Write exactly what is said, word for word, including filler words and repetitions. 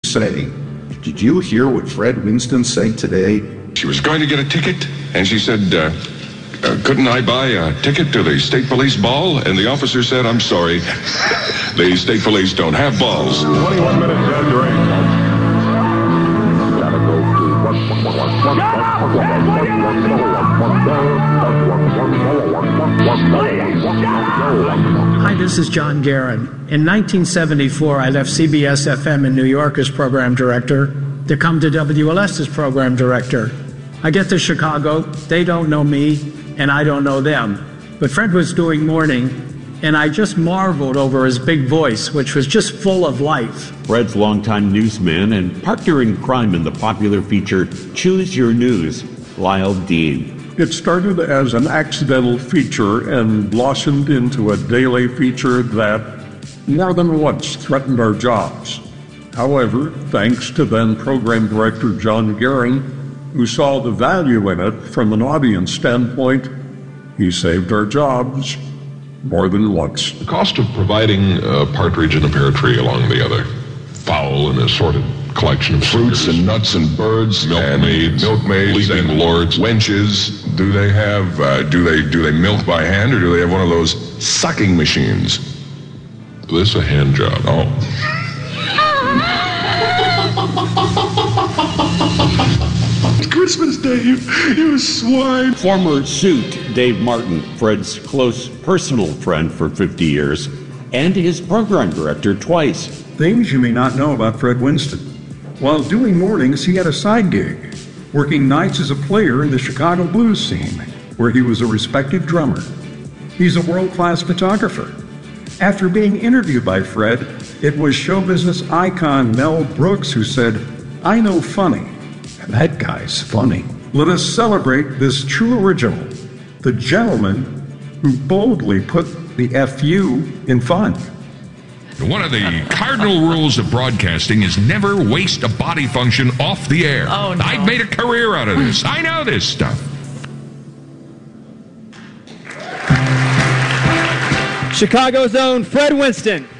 say, "Did you hear what Fred Winston said today?" She was going to get a ticket, and she said, uh, uh, couldn't I buy a ticket to the state police ball? And the officer said, I'm sorry, the state police don't have balls. twenty-one minutes after eight. Gotta go Hi, this is John Guerin. In nineteen seventy-four, I left C B S F M in New York as program director to come to W L S as program director. I get to Chicago, they don't know me, and I don't know them. But Fred was doing morning, and I just marveled over his big voice, which was just full of life. Fred's longtime newsman and partner in crime in the popular feature Choose Your News, Lyle Dean. It started as an accidental feature and blossomed into a daily feature that more than once threatened our jobs. However, thanks to then program director John Guerin, who saw the value in it from an audience standpoint, he saved our jobs more than once. The cost of providing a partridge in a pear tree along the other, fowl in an assorted collection of fruits suckers, and nuts and birds, milkmaids, milkmaids, leaping and lords, wenches. Do they have? Uh, do they do they milk by hand, or do they have one of those sucking machines? This a hand job. Oh. Christmas Day, you, you swine. Former suit Dave Martin, Fred's close personal friend for fifty years, and his program director twice. Things you may not know about Fred Winston. While doing mornings, he had a side gig, working nights as a player in the Chicago blues scene, where he was a respected drummer. He's a world-class photographer. After being interviewed by Fred, it was show business icon Mel Brooks who said, "I know funny. That guy's funny." Let us celebrate this true original, the gentleman who boldly put the F U in fun. One of the cardinal rules of broadcasting is never waste a body function off the air. Oh, no. I've made a career out of this. I know this stuff. Chicago's own Fred Winston.